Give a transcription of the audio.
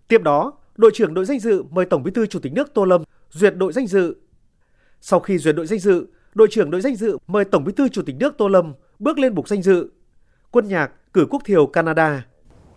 Tiếp đó, đội trưởng đội danh dự mời Tổng Bí thư Chủ tịch nước Tô Lâm duyệt đội danh dự. Sau khi duyệt đội danh dự, đội trưởng đội danh dự mời Tổng Bí thư Chủ tịch nước Tô Lâm bước lên bục danh dự. Quân nhạc cử quốc thiều Canada.